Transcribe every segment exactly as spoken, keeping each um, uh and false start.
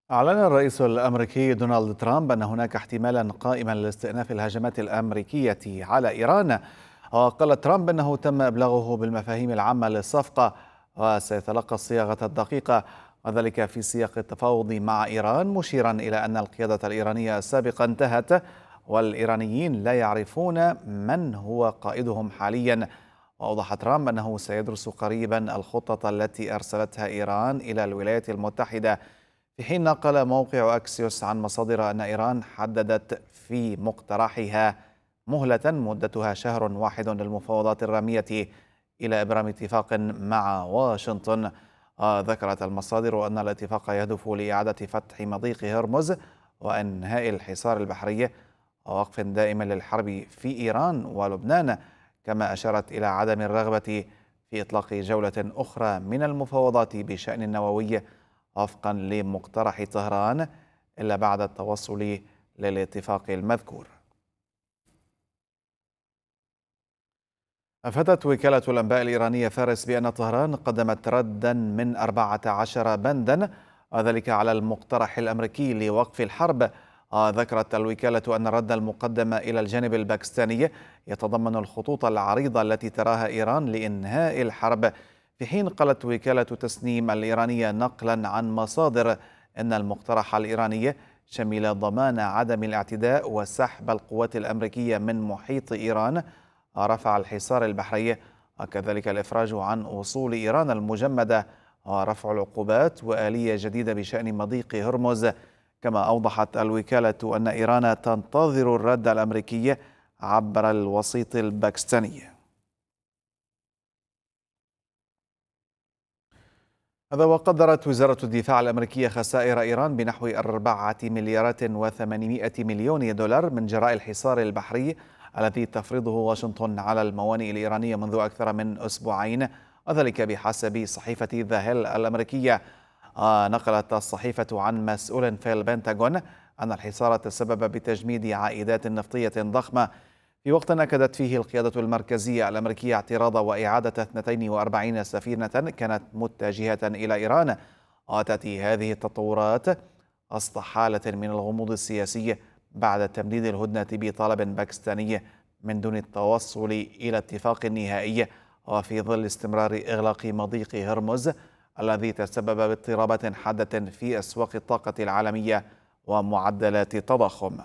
أعلن الرئيس الأمريكي دونالد ترامب أن هناك احتمالا قائما لاستئناف الهجمات الأمريكية على إيران. وقال ترامب أنه تم إبلاغه بالمفاهيم العامة للصفقة وسيتلقى الصياغة الدقيقة، وذلك في سياق التفاوض مع إيران، مشيرا إلى أن القيادة الإيرانية السابقة انتهت والإيرانيين لا يعرفون من هو قائدهم حاليا. وأوضح ترامب أنه سيدرس قريبا الخطة التي أرسلتها إيران إلى الولايات المتحدة، في حين نقل موقع أكسيوس عن مصادر أن إيران حددت في مقترحها مهلة مدتها شهر واحد للمفاوضات الرامية إلى إبرام اتفاق مع واشنطن. آه، ذكرت المصادر أن الاتفاق يهدف لإعادة فتح مضيق هرمز وإنهاء الحصار البحري ووقف دائم للحرب في إيران ولبنان، كما أشارت إلى عدم الرغبة في إطلاق جولة أخرى من المفاوضات بشأن النووي وفقا لمقترح طهران إلا بعد التوصل للاتفاق المذكور. أفادت وكالة الأنباء الإيرانية فارس بأن طهران قدمت ردا من أربعة عشر بندا، وذلك على المقترح الأمريكي لوقف الحرب. ذكرت الوكالة أن الرد المقدم إلى الجانب الباكستاني يتضمن الخطوط العريضة التي تراها إيران لإنهاء الحرب، في حين قالت وكالة تسنيم الإيرانية نقلا عن مصادر أن المقترح الإيراني شمل ضمان عدم الاعتداء وسحب القوات الأمريكية من محيط إيران، رفع الحصار البحري، وكذلك الإفراج عن أصول إيران المجمدة، ورفع العقوبات وآلية جديدة بشأن مضيق هرمز. كما أوضحت الوكالة أن إيران تنتظر الرد الأمريكي عبر الوسيط الباكستاني. هذا وقدرت وزارة الدفاع الأمريكية خسائر إيران بنحو أربعة مليارات وثمانمائة مليون دولار من جراء الحصار البحري الذي تفرضه واشنطن على الموانئ الإيرانية منذ أكثر من أسبوعين، وذلك بحسب صحيفة ذا هيل الأمريكية. آه، نقلت الصحيفة عن مسؤول في البنتاغون أن الحصار تسبب بتجميد عائدات نفطية ضخمة، في وقت أكدت فيه القيادة المركزية الأمريكية اعتراض وإعادة اثنتين وأربعين سفينة كانت متجهة إلى إيران. وتأتي هذه التطورات وسط حالة من الغموض السياسي بعد تمديد الهدنة بطلب باكستاني من دون التوصل إلى اتفاق نهائي، وفي ظل استمرار إغلاق مضيق هرمز الذي تسبب باضطرابات حادة في أسواق الطاقة العالمية ومعدلات التضخم.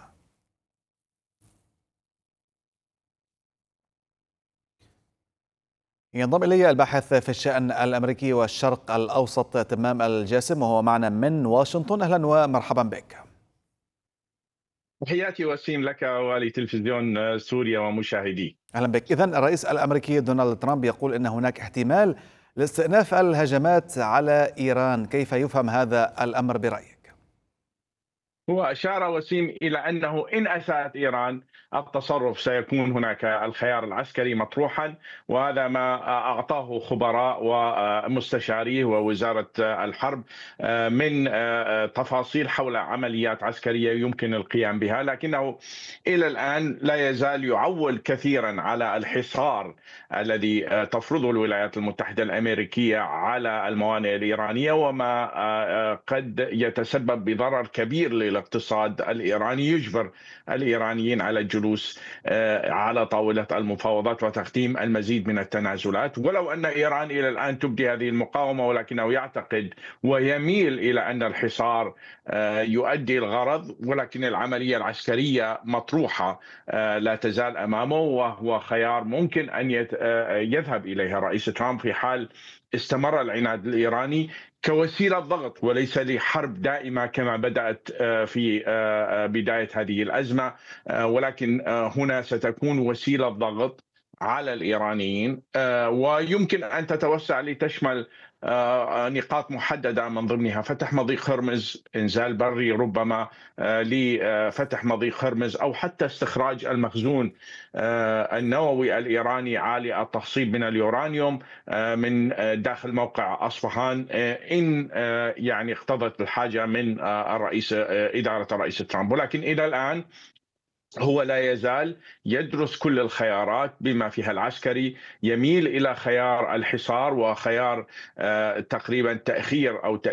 ينضم إلي الباحث في الشأن الأمريكي والشرق الأوسط تمام الجاسم، وهو معنا من واشنطن. أهلا ومرحبا بك. تحياتي وسيم لك ولتلفزيون سوريا ومشاهديه. أهلا بك. إذن الرئيس الأمريكي دونالد ترامب يقول إن هناك احتمال لاستئناف الهجمات على إيران، كيف يفهم هذا الأمر برأيك؟ هو أشار وسيم إلى أنه إن أساءت إيران التصرف سيكون هناك الخيار العسكري مطروحا، وهذا ما أعطاه خبراء ومستشاريه ووزارة الحرب من تفاصيل حول عمليات عسكرية يمكن القيام بها، لكنه إلى الآن لا يزال يعول كثيرا على الحصار الذي تفرضه الولايات المتحدة الأمريكية على الموانئ الإيرانية، وما قد يتسبب بضرر كبير للاقتصاد الإيراني، يجبر الإيرانيين على الجلوس على طاولة المفاوضات وتقديم المزيد من التنازلات. ولو أن إيران إلى الآن تبدي هذه المقاومة، ولكنه يعتقد ويميل إلى أن الحصار يؤدي الغرض، ولكن العملية العسكرية مطروحة لا تزال أمامه، وهو خيار ممكن أن يذهب إليها الرئيس ترامب في حال استمر العناد الإيراني كوسيلة ضغط وليس لحرب دائمة كما بدأت في بداية هذه الأزمة، ولكن هنا ستكون وسيلة ضغط على الإيرانيين، ويمكن أن تتوسع لتشمل نقاط محددة، من ضمنها فتح مضيق هرمز، إنزال بري ربما لفتح مضيق هرمز، أو حتى استخراج المخزون النووي الإيراني عالي التخصيب من اليورانيوم من داخل موقع أصفهان، إن يعني اقتضت الحاجة من الرئيس إدارة الرئيس ترامب. ولكن إلى الآن هو لا يزال يدرس كل الخيارات بما فيها العسكري، يميل إلى خيار الحصار وخيار تقريبا تأخير أو